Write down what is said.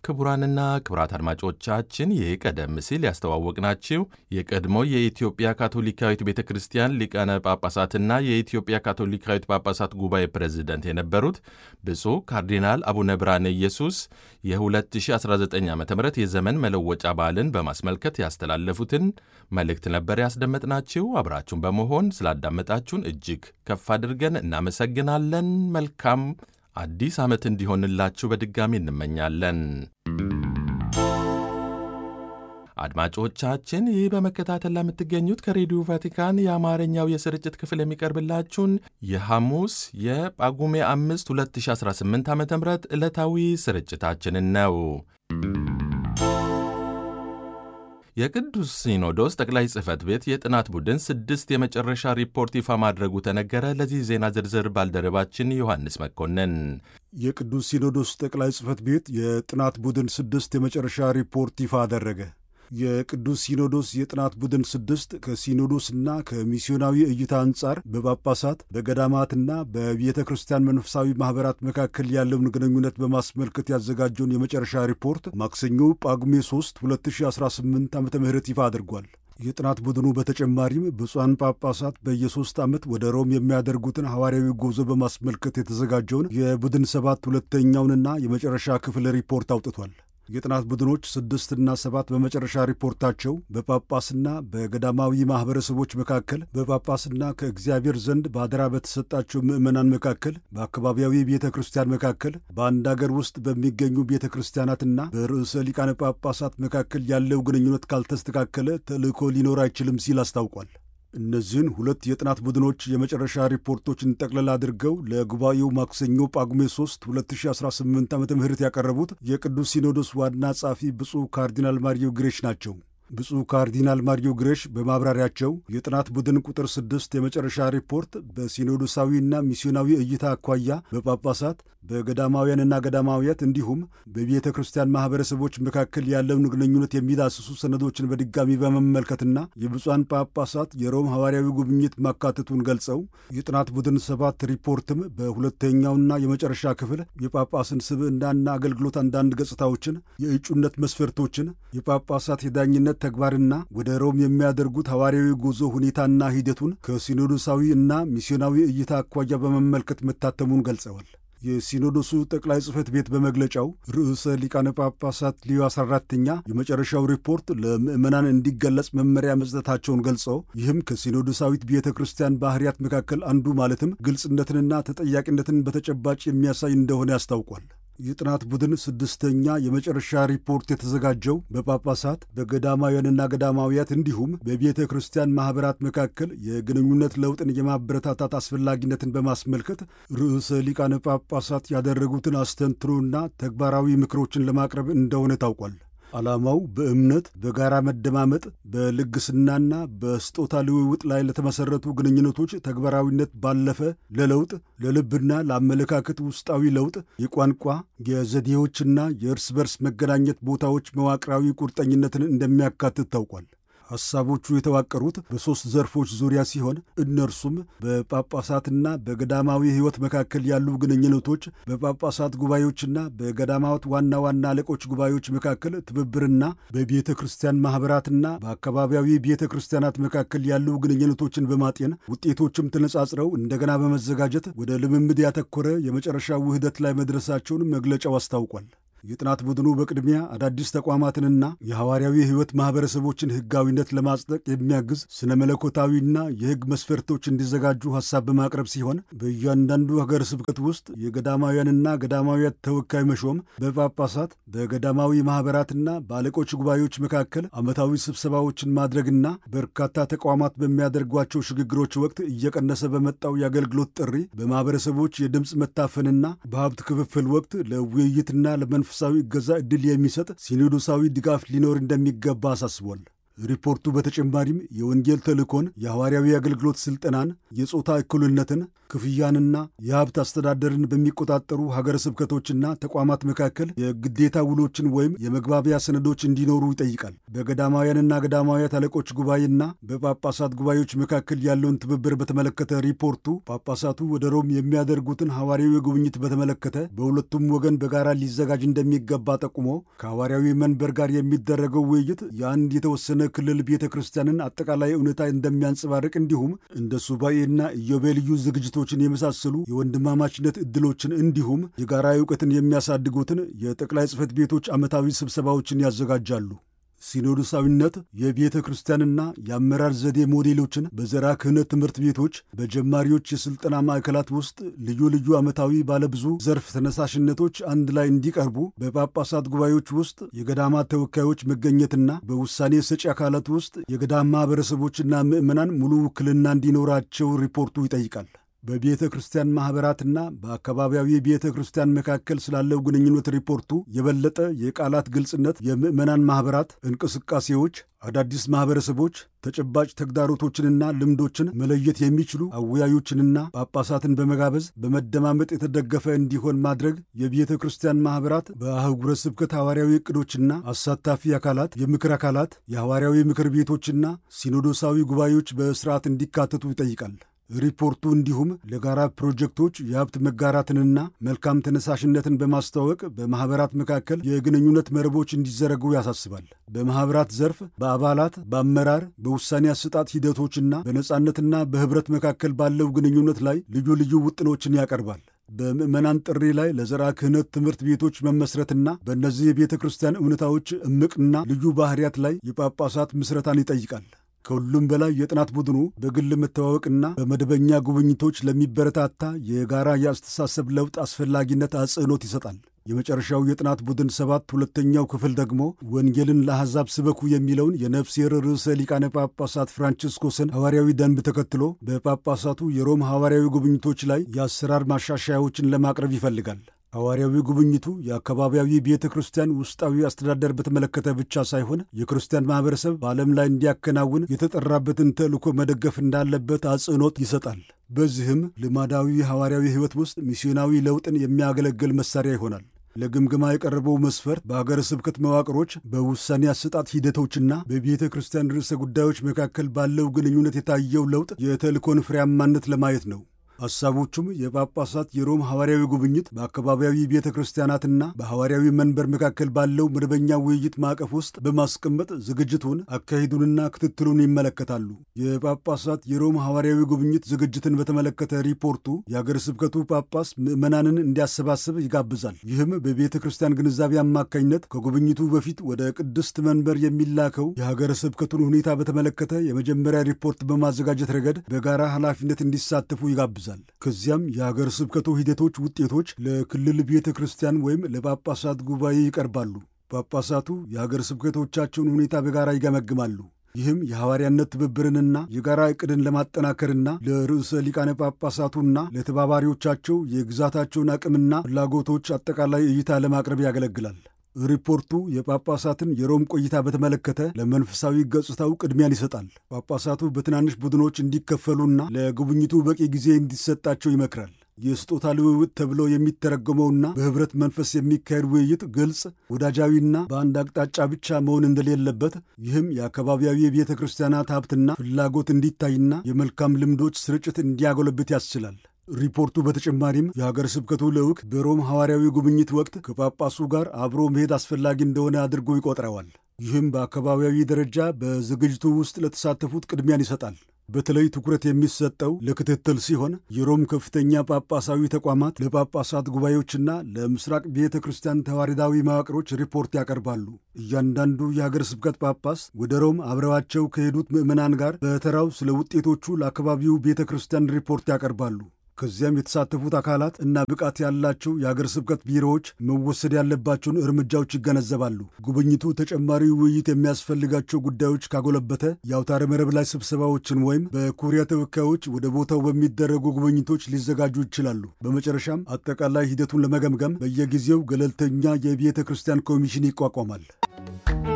ክቡራንና ክቡራት አድማጮቻችን ይህ ቀደም ሲል ያስተዋወቅናችሁ የቀድሞ የኢትዮጵያ ካቶሊካዊት ቤተ ክርስቲያን ሊቃነ ጳጳሳትና የኢትዮጵያ ካቶሊካዊት ጳጳሳት ጉባኤ ፕሬዝደንት የነበሩት ብፁዕ ካርዲናል አቡነ ብርሃነ ኢየሱስ የ2019 ዓ ም የዘመን መለወጫ በዓልን በማስመልከት ያስተላለፉትን መልእክት ነበር ያስደመጥናችሁ። አብራችሁን በመሆን ስላዳመጣችሁን እጅግ ከፍ አድርገን እናመሰግናለን። መልካም አዲስ ዓመት እንዲሆንላችሁ በድጋሚ እንመኛለን። አድማጮቻችን ይህ በመከታተል ለምትገኙት ከሬዲዮ ቫቲካን የአማርኛው የስርጭት ክፍል የሚቀርብላችሁን የሐሙስ የጳጉሜ 5 2018 ዓ ም ዕለታዊ ስርጭታችንን ነው። የቅዱስ ሲኖዶስ ጠቅላይ ጽሕፈት ቤት የጥናት ቡድን 6 የመጨረሻ ሪፖርት ይፋ ማድረጉ ተነገረ። ለዚህ ዜና ዝርዝር ባልደረባችን ዮሐንስ መኮንን። የቅዱስ ሲኖዶስ ጠቅላይ ጽሕፈት ቤት የጥናት ቡድን 6 የመጨረሻ ሪፖርት ይፋ አደረገ። የቅዱስ ሲኖዶስ የጥናት ቡድን 6 ከሲኖዶስና ከሚስዮናዊ እይታ አንጻር በጳጳሳት በገዳማትና በቤተ ክርስቲያን መንፈሳዊ ማኅበራት መካከል ያለውን ግንኙነት በማስመልከት ያዘጋጀውን የመጨረሻ ሪፖርት ማክሰኞ ጳጉሜ 3 2018 ዓ ም ይፋ አድርጓል። የጥናት ቡድኑ በተጨማሪም ብፁዓን ጳጳሳት በየ3 ዓመት ወደ ሮም የሚያደርጉትን ሐዋርያዊ ጉዞ በማስመልከት የተዘጋጀውን የቡድን 7 ሁለተኛውንና የመጨረሻ ክፍል ሪፖርት አውጥቷል። የጥናት ቡድኖች 6 እና 7 በመጨረሻ ሪፖርታቸው በጳጳስና በገዳማዊ ማኅበረሰቦች መካከል፣ በጳጳስና ከእግዚአብሔር ዘንድ በአደራ በተሰጣቸው ምዕመናን መካከል፣ በአካባቢያዊ ቤተ ክርስቲያን መካከል፣ በአንድ አገር ውስጥ በሚገኙ ቤተ ክርስቲያናትና በርዕሰ ሊቃነ ጳጳሳት መካከል ያለው ግንኙነት ካልተስተካከለ ተልእኮ ሊኖር አይችልም ሲል አስታውቋል። እነዚህን 2 የጥናት ቡድኖች የመጨረሻ ሪፖርቶችን ጠቅለል አድርገው ለጉባኤው ማክሰኞ ጳጉሜ 3 2018 ዓ ም ያቀረቡት የቅዱስ ሲኖዶስ ዋና ጸሐፊ ብፁዕ ካርዲናል ማሪዮ ግሬሽ ናቸው። ብፁዕ ካርዲናል ማሪዮ ግሬሽ በማብራሪያቸው የጥናት ቡድን ቁጥር 6 የመጨረሻ ሪፖርት በሲኖዶሳዊና ሚስዮናዊ እይታ አኳያ በጳጳሳት በገዳማውያንና ገዳማውያት እንዲሁም በቤተ ክርስቲያን ማኅበረሰቦች መካከል ያለውን ግንኙነት የሚዳስሱ ሰነዶችን በድጋሚ በመመልከትና የብፁዓን ጳጳሳት የሮም ሐዋርያዊ ጉብኝት ማካተቱን ገልጸው የጥናት ቡድን 7 ሪፖርትም በሁለተኛውና የመጨረሻ ክፍል የጳጳስን ስብዕናና አገልግሎት አንዳንድ ገጽታዎችን፣ የእጩነት መስፈርቶችን፣ የጳጳሳት የዳኝነት ተግባርና ወደ ሮም የሚያደርጉት ሐዋርያዊ ጉዞ ሁኔታና ሂደቱን ከሲኖዶሳዊ እና ሚስዮናዊ እይታ አኳያ በመመልከት መታተሙን ገልጸዋል። የሲኖዶሱ ጠቅላይ ጽሕፈት ቤት በመግለጫው ርዕሰ ሊቃነ ጳጳሳት ሊዮ 14ኛ የመጨረሻው ሪፖርት ለምዕመናን እንዲገለጽ መመሪያ መስጠታቸውን ገልጸው ይህም ከሲኖዶሳዊት ቤተ ክርስቲያን ባህርያት መካከል አንዱ ማለትም ግልጽነትንና ተጠያቂነትን በተጨባጭ የሚያሳይ እንደሆነ ያስታውቋል። የጥናት ቡድን 6ኛ የመጨረሻ ሪፖርት የተዘጋጀው በጳጳሳት በገዳማውያንና ገዳማውያት እንዲሁም በቤተ ክርስቲያን ማኅበራት መካከል የግንኙነት ለውጥን የማበረታታት አስፈላጊነትን በማስመልከት ርዕሰ ሊቃነ ጳጳሳት ያደረጉትን አስተንትኖና ተግባራዊ ምክሮችን ለማቅረብ እንደሆነ ታውቋል። ዓላማው በእምነት በጋራ መደማመጥ፣ በልግስናና በስጦታ ልውውጥ ላይ ለተመሠረቱ ግንኙነቶች ተግባራዊነት ባለፈ ለለውጥ፣ ለልብና ለአመለካከት ውስጣዊ ለውጥ፣ የቋንቋ የዘዴዎችና የእርስ በርስ መገናኘት ቦታዎች መዋቅራዊ ቁርጠኝነትን እንደሚያካትት ታውቋል። ሐሳቦቹ የተዋቀሩት በ3 ዘርፎች ዙሪያ ሲሆን እነርሱም በጳጳሳትና በገዳማዊ ሕይወት መካከል ያሉ ግንኙነቶች፣ በጳጳሳት ጉባኤዎችና በገዳማት ዋና ዋና አለቆች ጉባኤዎች መካከል ትብብርና በቤተ ክርስቲያን ማኅበራትና በአካባቢያዊ ቤተ ክርስቲያናት መካከል ያሉ ግንኙነቶችን በማጤን ውጤቶችም ተነጻጽረው እንደገና በመዘጋጀት ወደ ልምምድ ያተኮረ የመጨረሻ ውህደት ላይ መድረሳቸውን መግለጫው አስታውቋል። የጥናት ቡድኑ በቅድሚያ አዳዲስ ተቋማትንና የሐዋርያዊ ሕይወት ማኅበረሰቦችን ሕጋዊነት ለማጽደቅ የሚያግዝ ስነ መለኮታዊና የሕግ መስፈርቶች እንዲዘጋጁ ሐሳብ በማቅረብ ሲሆን በእያንዳንዱ ሀገረ ስብከት ውስጥ የገዳማውያንና ገዳማውያት ተወካይ መሾም፣ በጳጳሳት በገዳማዊ ማኅበራትና በአለቆች ጉባኤዎች መካከል ዓመታዊ ስብሰባዎችን ማድረግና በርካታ ተቋማት በሚያደርጓቸው ሽግግሮች ወቅት እየቀነሰ በመጣው የአገልግሎት ጥሪ በማኅበረሰቦች የድምፅ መታፈንና በሀብት ክፍፍል ወቅት ለውይይትና ለመንፈሳዊ እገዛ ዕድል የሚሰጥ ሲኖዶሳዊ ድጋፍ ሊኖር እንደሚገባ አሳስቧል። ሪፖርቱ በተጨማሪም የወንጌል ተልእኮን፣ የሐዋርያዊ አገልግሎት ሥልጠናን፣ የጾታ እኩልነትን፣ ክፍያንና የሀብት አስተዳደርን በሚቆጣጠሩ ሀገረ ስብከቶችና ተቋማት መካከል የግዴታ ውሎችን ወይም የመግባቢያ ሰነዶች እንዲኖሩ ይጠይቃል። በገዳማውያንና ገዳማውያት አለቆች ጉባኤና በጳጳሳት ጉባኤዎች መካከል ያለውን ትብብር በተመለከተ ሪፖርቱ ጳጳሳቱ ወደ ሮም የሚያደርጉትን ሐዋርያዊ ጉብኝት በተመለከተ በሁለቱም ወገን በጋራ ሊዘጋጅ እንደሚገባ ጠቁሞ ከሐዋርያዊ መንበር ጋር የሚደረገው ውይይት የአንድ የተወሰነ ክልል ቤተ ክርስቲያንን አጠቃላይ እውነታ እንደሚያንጸባርቅ እንዲሁም እንደ ሱባኤና ኢዮቤልዩ ዝግጅቶችን የመሳሰሉ የወንድማማችነት ዕድሎችን እንዲሁም የጋራ ዕውቀትን የሚያሳድጉትን የጠቅላይ ጽሕፈት ቤቶች ዓመታዊ ስብሰባዎችን ያዘጋጃሉ። ሲኖዶሳዊነት የቤተ ክርስቲያንና የአመራር ዘዴ ሞዴሎችን በዘራ ክህነት ትምህርት ቤቶች፣ በጀማሪዎች የሥልጠና ማዕከላት ውስጥ ልዩ ልዩ ዓመታዊ ባለብዙ ዘርፍ ተነሳሽነቶች አንድ ላይ እንዲቀርቡ በጳጳሳት ጉባኤዎች ውስጥ የገዳማት ተወካዮች መገኘትና በውሳኔ ሰጪ አካላት ውስጥ የገዳም ማኅበረሰቦችና ምዕመናን ሙሉ ውክልና እንዲኖራቸው ሪፖርቱ ይጠይቃል። በቤተ ክርስቲያን ማኅበራትና በአካባቢያዊ ቤተ ክርስቲያን መካከል ስላለው ግንኙነት ሪፖርቱ የበለጠ የቃላት ግልጽነት፣ የምዕመናን ማኅበራት እንቅስቃሴዎች፣ አዳዲስ ማኅበረሰቦች፣ ተጨባጭ ተግዳሮቶችንና ልምዶችን መለየት የሚችሉ አወያዮችንና ጳጳሳትን በመጋበዝ በመደማመጥ የተደገፈ እንዲሆን ማድረግ፣ የቤተ ክርስቲያን ማኅበራት በአህጉረ ስብከት ሐዋርያዊ ዕቅዶችና አሳታፊ አካላት፣ የምክር አካላት፣ የሐዋርያዊ ምክር ቤቶችና ሲኖዶሳዊ ጉባኤዎች በሥርዓት እንዲካተቱ ይጠይቃል። ሪፖርቱ እንዲሁም ለጋራ ፕሮጀክቶች የሀብት መጋራትንና መልካም ተነሳሽነትን በማስተዋወቅ በማኅበራት መካከል የግንኙነት መረቦች እንዲዘረጉ ያሳስባል። በማኅበራት ዘርፍ በአባላት፣ በአመራር፣ በውሳኔ አሰጣጥ ሂደቶችና በነጻነትና በኅብረት መካከል ባለው ግንኙነት ላይ ልዩ ልዩ ውጥኖችን ያቀርባል። በምዕመናን ጥሪ ላይ ለዘራ ክህነት ትምህርት ቤቶች መመስረትና በእነዚህ የቤተ ክርስቲያን እውነታዎች እምቅና ልዩ ባሕርያት ላይ የጳጳሳት ምስረታን ይጠይቃል። ከሁሉም በላይ የጥናት ቡድኑ በግል መተዋወቅና በመደበኛ ጉብኝቶች ለሚበረታታ የጋራ የአስተሳሰብ ለውጥ አስፈላጊነት አጽንዖት ይሰጣል። የመጨረሻው የጥናት ቡድን 7 ሁለተኛው ክፍል ደግሞ ወንጌልን ለአሕዛብ ስበኩ የሚለውን የነፍሴር ርዕሰ ሊቃነ ጳጳሳት ፍራንቺስኮስን ሐዋርያዊ ደንብ ተከትሎ በጳጳሳቱ የሮም ሐዋርያዊ ጉብኝቶች ላይ የአሰራር ማሻሻያዎችን ለማቅረብ ይፈልጋል። ሐዋርያዊ ጉብኝቱ የአካባቢያዊ ቤተ ክርስቲያን ውስጣዊ አስተዳደር በተመለከተ ብቻ ሳይሆን የክርስቲያን ማኅበረሰብ በዓለም ላይ እንዲያከናውን የተጠራበትን ተልእኮ መደገፍ እንዳለበት አጽንዖት ይሰጣል። በዚህም ልማዳዊ ሐዋርያዊ ሕይወት ውስጥ ሚስዮናዊ ለውጥን የሚያገለግል መሣሪያ ይሆናል። ለግምገማ የቀረበው መስፈርት በአገረ ስብከት መዋቅሮች፣ በውሳኔ አሰጣጥ ሂደቶችና በቤተ ክርስቲያን ርዕሰ ጉዳዮች መካከል ባለው ግንኙነት የታየው ለውጥ የተልእኮን ፍሬያማነት ለማየት ነው። ሐሳቦቹም የጳጳሳት የሮም ሐዋርያዊ ጉብኝት በአካባቢያዊ ቤተ ክርስቲያናትና በሐዋርያዊ መንበር መካከል ባለው መደበኛ ውይይት ማዕቀፍ ውስጥ በማስቀመጥ ዝግጅቱን፣ አካሄዱንና ክትትሉን ይመለከታሉ። የጳጳሳት የሮም ሐዋርያዊ ጉብኝት ዝግጅትን በተመለከተ ሪፖርቱ የአገረ ስብከቱ ጳጳስ ምዕመናንን እንዲያሰባስብ ይጋብዛል። ይህም በቤተ ክርስቲያን ግንዛቤ አማካኝነት ከጉብኝቱ በፊት ወደ ቅድስት መንበር የሚላከው የሀገረ ስብከቱን ሁኔታ በተመለከተ የመጀመሪያ ሪፖርት በማዘጋጀት ረገድ በጋራ ኃላፊነት እንዲሳተፉ ይጋብዛል። ከዚያም የሀገር ስብከቱ ሂደቶች ውጤቶች ለክልል ቤተ ክርስቲያን ወይም ለጳጳሳት ጉባኤ ይቀርባሉ። ጳጳሳቱ የሀገር ስብከቶቻቸውን ሁኔታ በጋራ ይገመግማሉ። ይህም የሐዋርያነት ትብብርንና የጋራ ዕቅድን ለማጠናከርና ለርዕሰ ሊቃነ ጳጳሳቱና ለተባባሪዎቻቸው የግዛታቸውን አቅምና ፍላጎቶች አጠቃላይ እይታ ለማቅረብ ያገለግላል። ሪፖርቱ የጳጳሳትን የሮም ቆይታ በተመለከተ ለመንፈሳዊ ገጽታው ቅድሚያን ይሰጣል። ጳጳሳቱ በትናንሽ ቡድኖች እንዲከፈሉና ለጉብኝቱ በቂ ጊዜ እንዲሰጣቸው ይመክራል። የስጦታ ልውውጥ ተብሎ የሚተረጎመውና በኅብረት መንፈስ የሚካሄድ ውይይት ግልጽ፣ ወዳጃዊና በአንድ አቅጣጫ ብቻ መሆን እንደሌለበት፣ ይህም የአካባቢያዊ የቤተ ክርስቲያናት ሀብትና ፍላጎት እንዲታይና የመልካም ልምዶች ስርጭት እንዲያጎለብት ያስችላል። ሪፖርቱ በተጨማሪም የሀገር ስብከቱ ልዑክ በሮም ሐዋርያዊ ጉብኝት ወቅት ከጳጳሱ ጋር አብሮ መሄድ አስፈላጊ እንደሆነ አድርጎ ይቆጥረዋል። ይህም በአካባቢያዊ ደረጃ በዝግጅቱ ውስጥ ለተሳተፉት ቅድሚያን ይሰጣል። በተለይ ትኩረት የሚሰጠው ለክትትል ሲሆን የሮም ከፍተኛ ጳጳሳዊ ተቋማት ለጳጳሳት ጉባኤዎችና ለምስራቅ ቤተ ክርስቲያን ተዋረዳዊ መዋቅሮች ሪፖርት ያቀርባሉ። እያንዳንዱ የሀገር ስብከት ጳጳስ ወደ ሮም አብረዋቸው ከሄዱት ምዕመናን ጋር በተራው ስለ ውጤቶቹ ለአካባቢው ቤተ ክርስቲያን ሪፖርት ያቀርባሉ። ከዚያም የተሳተፉት አካላት እና ብቃት ያላቸው የሀገር ስብከት ቢሮዎች መወሰድ ያለባቸውን እርምጃዎች ይገነዘባሉ። ጉብኝቱ ተጨማሪ ውይይት የሚያስፈልጋቸው ጉዳዮች ካጎለበተ የአውታረ መረብ ላይ ስብሰባዎችን ወይም በኩሪያ ተወካዮች ወደ ቦታው በሚደረጉ ጉብኝቶች ሊዘጋጁ ይችላሉ። በመጨረሻም አጠቃላይ ሂደቱን ለመገምገም በየጊዜው ገለልተኛ የቤተ ክርስቲያን ኮሚሽን ይቋቋማል።